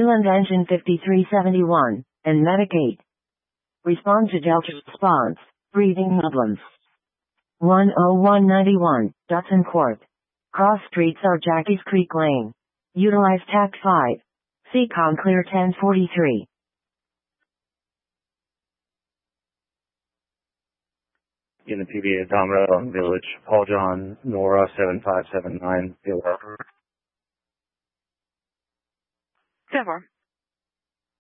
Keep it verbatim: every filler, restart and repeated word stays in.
Leland Engine fifty-three seventy-one, and Medic eight. Respond to Delta response, breathing problems. one oh one ninety-one, Dutton Court. Cross streets are Jackie's Creek Lane. Utilize Tact five. C COM clear ten forty-three. In the P B A Domino Village, Paul John, Nora seven five seven nine, Field Worker. ten four.